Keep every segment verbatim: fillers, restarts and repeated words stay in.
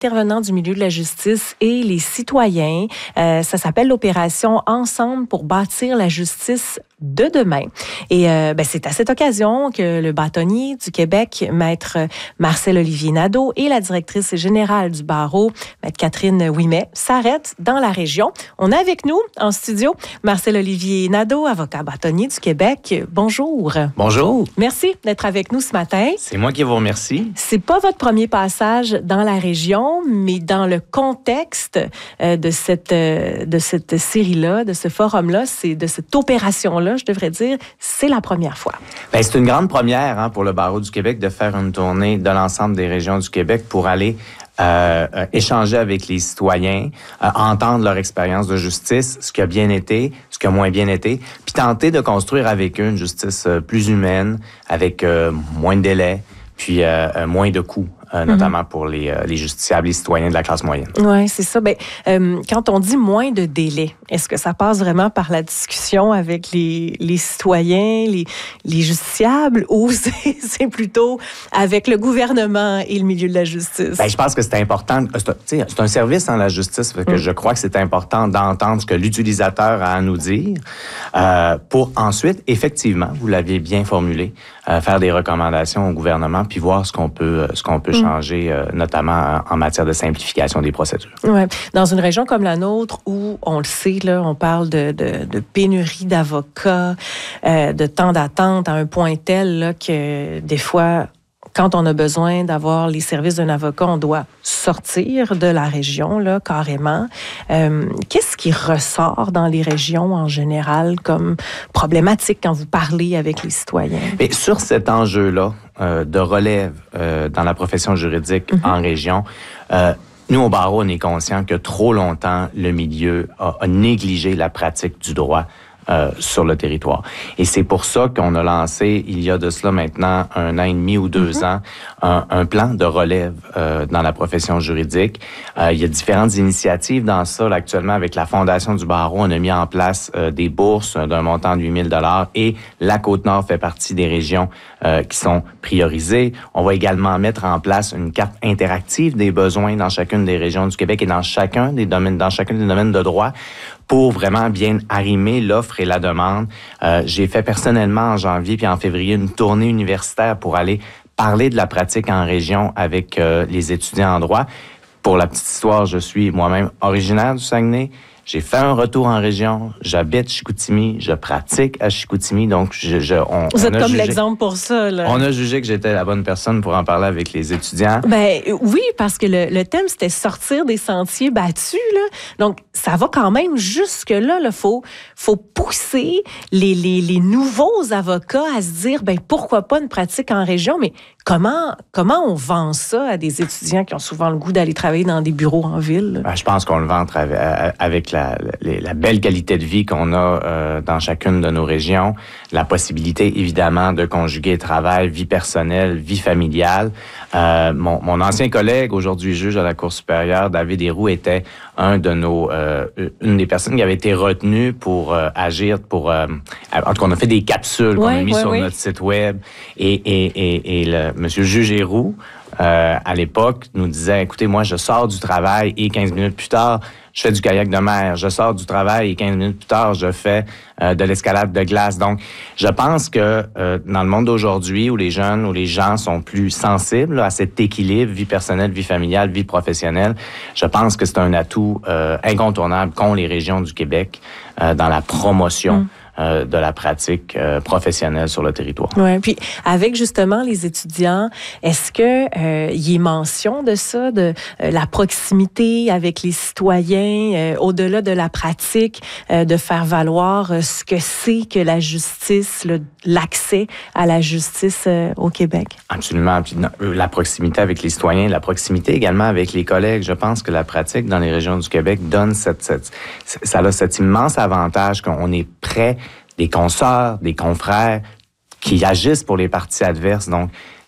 intervenants du milieu de la justice et les citoyens. Euh, ça s'appelle l'opération Ensemble pour bâtir la justice de demain. Et euh, ben, c'est à cette occasion que le bâtonnier du Québec, maître Marcel-Olivier Nadeau, et la directrice générale du barreau, maître Catherine Ouimet, s'arrêtent dans la région. On a avec nous en studio Marcel-Olivier Nadeau, avocat bâtonnier du Québec. Bonjour. Bonjour. Merci d'être avec nous ce matin. C'est moi qui vous remercie. C'est pas votre premier passage dans la région, mais dans le contexte euh, de cette euh, de cette série-là, de ce forum-là, c'est de cette opération-là, je devrais dire, c'est la première fois. Bien, c'est une grande première hein, pour le barreau du Québec de faire une tournée de l'ensemble des régions du Québec pour aller euh, euh, échanger avec les citoyens, euh, entendre leur expérience de justice, ce qui a bien été, ce qui a moins bien été, puis tenter de construire avec eux une justice euh, plus humaine, avec euh, moins de délais, puis euh, euh, moins de coûts. Euh, notamment mm-hmm. pour les, euh, les justiciables, les citoyens de la classe moyenne. Oui, c'est ça. Ben, euh, quand on dit moins de délai, est-ce que ça passe vraiment par la discussion avec les, les citoyens, les, les justiciables, ou c'est, c'est plutôt avec le gouvernement et le milieu de la justice? Ben, je pense que c'est important. C'est un, c'est un service en la justice, fait que mm. je crois que c'est important d'entendre ce que l'utilisateur a à nous dire euh, pour ensuite, effectivement, vous l'aviez bien formulé, euh, faire des recommandations au gouvernement puis voir ce qu'on peut, ce qu'on peut changer, euh, notamment en matière de simplification des procédures. Ouais. Dans une région comme la nôtre, où, on le sait, là, on parle de, de, de pénurie d'avocats, euh, de temps d'attente à un point tel là, que des fois, quand on a besoin d'avoir les services d'un avocat, on doit sortir de la région, là, carrément. Euh, qu'est-ce qui ressort dans les régions en général comme problématique quand vous parlez avec les citoyens? Et sur cet enjeu-là euh, de relève euh, dans la profession juridique mm-hmm. en région, euh, nous, au barreau, on est conscient que trop longtemps, le milieu a, a négligé la pratique du droit Euh, sur le territoire. Et c'est pour ça qu'on a lancé, il y a de cela maintenant un an et demi ou deux mm-hmm. ans, un, un plan de relève euh, dans la profession juridique. Euh, il y a différentes initiatives dans ça. Là, actuellement, avec la Fondation du barreau, on a mis en place euh, des bourses d'un montant de huit mille dollars et la Côte-Nord fait partie des régions euh, qui sont priorisées. On va également mettre en place une carte interactive des besoins dans chacune des régions du Québec et dans chacun des domaines, dans chacun des domaines de droit, pour vraiment bien arrimer l'offre et la demande. Euh, j'ai fait personnellement en janvier puis en février une tournée universitaire pour aller parler de la pratique en région avec euh, les étudiants en droit. Pour la petite histoire, je suis moi-même originaire du Saguenay. J'ai fait un retour en région. J'habite Chicoutimi. Je pratique à Chicoutimi. Donc, je, je, on, Vous on êtes a comme jugé, l'exemple pour ça. Là. On a jugé que j'étais la bonne personne pour en parler avec les étudiants. Ben oui, parce que le, le thème, c'était sortir des sentiers battus. Là. Donc, ça va quand même jusque-là. Il faut, faut pousser les, les, les nouveaux avocats à se dire, ben pourquoi pas une pratique en région, mais comment, comment on vend ça à des étudiants qui ont souvent le goût d'aller travailler dans des bureaux en ville? Ben, je pense qu'on le vend avec la, la, la belle qualité de vie qu'on a euh, dans chacune de nos régions, la possibilité, évidemment, de conjuguer travail, vie personnelle, vie familiale. Euh, mon, mon ancien collègue, aujourd'hui juge à la Cour supérieure, David Héroux, était un de nos, euh, une des personnes qui avait été retenue pour euh, agir, pour, euh, en tout cas, on a fait des capsules qu'on oui, a mis oui, sur oui. notre site web, et, et, et, et le monsieur juge Héroux, euh, à l'époque, nous disait, écoutez, moi, je sors du travail et quinze minutes plus tard, je fais du kayak de mer. Je sors du travail et quinze minutes plus tard, je fais euh, de l'escalade de glace. Donc, je pense que euh, dans le monde d'aujourd'hui, où les jeunes, où les gens sont plus sensibles là, à cet équilibre, vie personnelle, vie familiale, vie professionnelle, je pense que c'est un atout euh, incontournable qu'ont les régions du Québec euh, dans la promotion mmh. euh, de la pratique euh, professionnelle sur le territoire. Oui, puis avec justement les étudiants, est-ce que euh, il y a mention de ça, de euh, la proximité avec les citoyens, euh, au-delà de la pratique, euh, de faire valoir euh, ce que c'est que la justice, le, l'accès à la justice euh, au Québec? Absolument. Puis, la proximité avec les citoyens, la proximité également avec les collègues. Je pense que la pratique dans les régions du Québec donne cette, cette ça a cet immense avantage qu'on est près des consoeurs, des confrères qui agissent pour les parties adverses. Donc,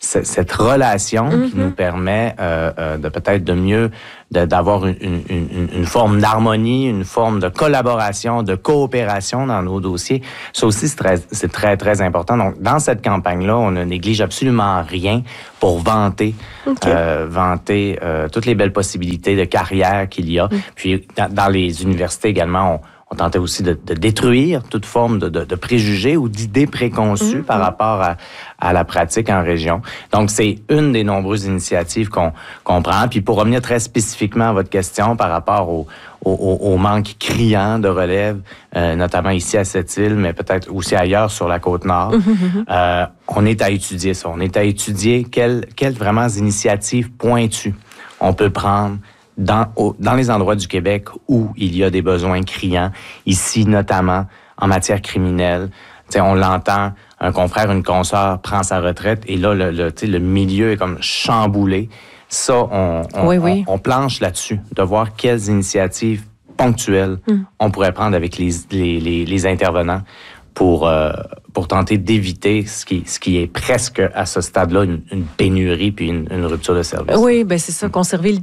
cette relation mm-hmm. qui nous permet euh, euh, de peut-être de mieux de, d'avoir une, une, une, une forme d'harmonie, une forme de collaboration, de coopération dans nos dossiers. Ça aussi, c'est très, c'est très, très important. Donc, dans cette campagne-là, on ne néglige absolument rien pour vanter, okay. euh, vanter euh, toutes les belles possibilités de carrière qu'il y a. Mm. Puis, dans, dans les universités également, on On tentait aussi de, de détruire toute forme de, de, de préjugés ou d'idées préconçues mmh. par rapport à, à la pratique en région. Donc, c'est une des nombreuses initiatives qu'on, qu'on prend. Puis, pour revenir très spécifiquement à votre question par rapport au, au, au manque criant de relève, euh, notamment ici à Sept-Îles, mais peut-être aussi ailleurs sur la Côte-Nord, mmh. euh, on est à étudier ça. On est à étudier quelles, quelles vraiment initiatives pointues on peut prendre Dans, au, dans les endroits du Québec où il y a des besoins criants, ici notamment en matière criminelle. T'sais, on l'entend, un confrère, une consoeur prend sa retraite et là, le, le, le milieu est comme chamboulé. Ça, on, on, oui, oui. on, on planche là-dessus, de voir quelles initiatives ponctuelles mm. on pourrait prendre avec les, les, les, les intervenants pour, euh, pour tenter d'éviter ce qui, ce qui est presque à ce stade-là une, une pénurie puis une, une rupture de service. Oui, bien c'est ça, mm. conserver le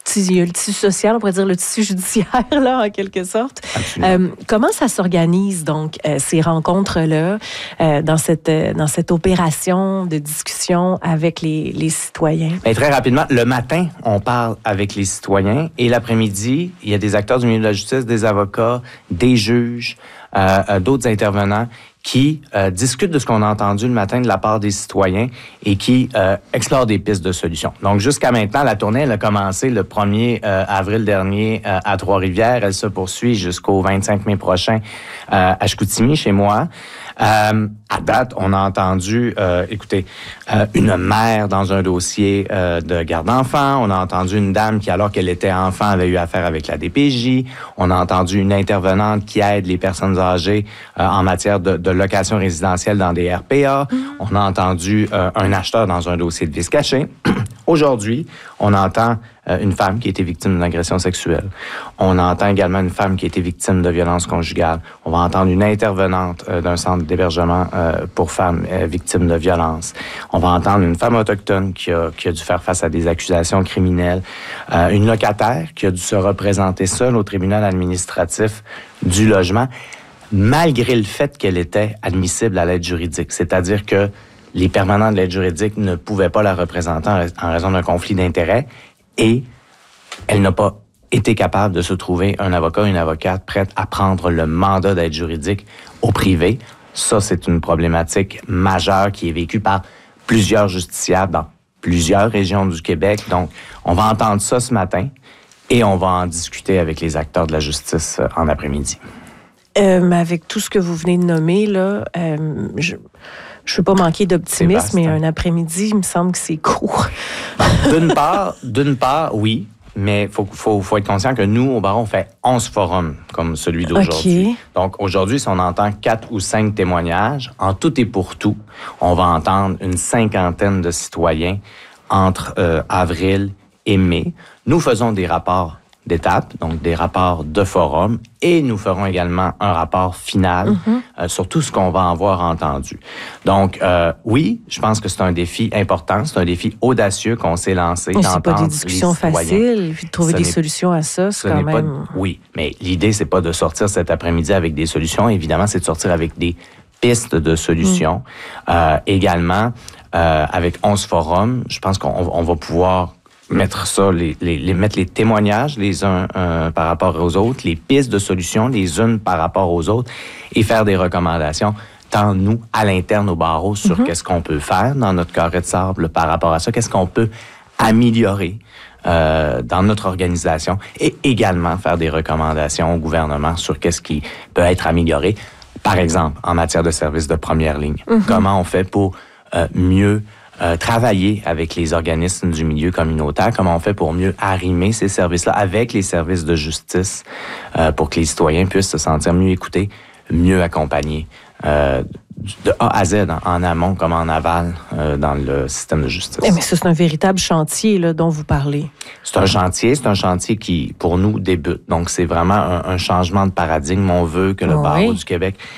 le tissu social, on pourrait dire le tissu judiciaire, là, en quelque sorte. Euh, comment ça s'organise, donc, euh, ces rencontres-là, euh, dans, cette, euh, dans cette opération de discussion avec les, les citoyens? Bien, très rapidement, le matin, on parle avec les citoyens et l'après-midi, il y a des acteurs du milieu de la justice, des avocats, des juges, euh, euh, d'autres intervenants qui euh, discutent de ce qu'on a entendu le matin de la part des citoyens et qui euh, explorent des pistes de solutions. Donc, jusqu'à maintenant, la tournée, elle a commencé le premier euh, avril dernier euh, à Trois-Rivières. Elle se poursuit jusqu'au vingt-cinq mai prochain euh, à Chicoutimi, chez moi. Euh, à date, on a entendu, euh, écoutez, euh, une mère dans un dossier euh, de garde d'enfants. On a entendu une dame qui, alors qu'elle était enfant, avait eu affaire avec la D P J. On a entendu une intervenante qui aide les personnes âgées euh, en matière de, de location résidentielle dans des R P A. Mmh. On a entendu euh, un acheteur dans un dossier de vice caché. Aujourd'hui, on entend euh, une femme qui a été victime d'une agression sexuelle. On entend également une femme qui a été victime de violences conjugales. On va entendre une intervenante euh, d'un centre d'hébergement euh, pour femmes euh, victimes de violences. On va entendre une femme autochtone qui a, qui a dû faire face à des accusations criminelles. Euh, une locataire qui a dû se représenter seule au tribunal administratif du logement, malgré le fait qu'elle était admissible à l'aide juridique. C'est-à-dire que les permanents de l'aide juridique ne pouvaient pas la représenter en raison d'un conflit d'intérêts et elle n'a pas été capable de se trouver un avocat ou une avocate prête à prendre le mandat d'aide juridique au privé. Ça, c'est une problématique majeure qui est vécue par plusieurs justiciables dans plusieurs régions du Québec. Donc, on va entendre ça ce matin et on va en discuter avec les acteurs de la justice en après-midi. Euh, avec tout ce que vous venez de nommer, là, euh, je... Je ne veux pas manquer d'optimisme, vaste, mais hein? Un après-midi, il me semble que c'est court. d'une part, d'une part, oui, mais il faut, faut, faut être conscient que nous, au barreau, on fait onze forums comme celui d'aujourd'hui. Okay. Donc, aujourd'hui, si on entend quatre ou cinq témoignages, en tout et pour tout, on va entendre une cinquantaine de citoyens entre euh, avril et mai. Nous faisons des rapports d'étapes, donc des rapports de forum, et nous ferons également un rapport final mm-hmm. euh, sur tout ce qu'on va avoir entendu. Donc, euh, oui, je pense que c'est un défi important, c'est un défi audacieux qu'on s'est lancé. Mais c'est pas des discussions faciles, puis de trouver ce des solutions à ça, c'est quand même... Pas, oui, mais l'idée, c'est pas de sortir cet après-midi avec des solutions, évidemment, c'est de sortir avec des pistes de solutions. Mm. Euh, également, euh, avec onze forums, je pense qu'on on va pouvoir mettre ça, les, les, les, mettre les témoignages les uns euh, par rapport aux autres, les pistes de solutions les unes par rapport aux autres et faire des recommandations, tant nous, à l'interne au barreau, sur mm-hmm. qu'est-ce qu'on peut faire dans notre carré de sable par rapport à ça, qu'est-ce qu'on peut améliorer euh, dans notre organisation et également faire des recommandations au gouvernement sur qu'est-ce qui peut être amélioré. Par exemple, en matière de services de première ligne. Mm-hmm. Comment on fait pour euh, mieux Euh, travailler avec les organismes du milieu communautaire, comment on fait pour mieux arrimer ces services-là avec les services de justice euh, pour que les citoyens puissent se sentir mieux écoutés, mieux accompagnés, euh, de A à Z, en, en amont comme en aval, euh, dans le système de justice. Mais ça, c'est un véritable chantier là, dont vous parlez. C'est un chantier, c'est un chantier qui, pour nous, débute. Donc, c'est vraiment un, un changement de paradigme. On veut que le oh, barreau oui. du Québec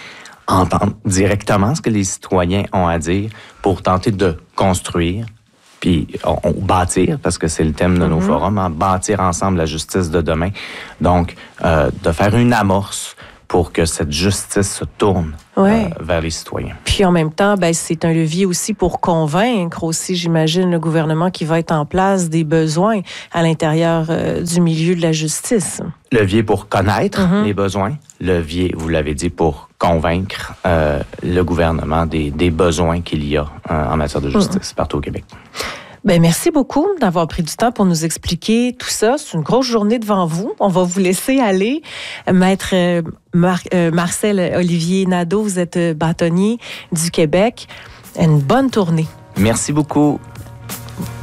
entendre directement ce que les citoyens ont à dire pour tenter de construire, puis on, on bâtir, parce que c'est le thème de mm-hmm. nos forums, hein, bâtir ensemble la justice de demain. Donc, euh, de faire une amorce pour que cette justice se tourne ouais. euh, vers les citoyens. Puis en même temps, ben, c'est un levier aussi pour convaincre aussi, j'imagine, le gouvernement qui va être en place des besoins à l'intérieur euh, du milieu de la justice. Levier pour connaître mm-hmm. les besoins. Levier, vous l'avez dit, pour convaincre euh, le gouvernement des, des besoins qu'il y a euh, en matière de justice mm-hmm. partout au Québec. Ben merci beaucoup d'avoir pris du temps pour nous expliquer tout ça. C'est une grosse journée devant vous. On va vous laisser aller. Maître Mar- euh, Marcel Olivier Nadeau, vous êtes bâtonnier du Québec. Une bonne tournée. Merci beaucoup.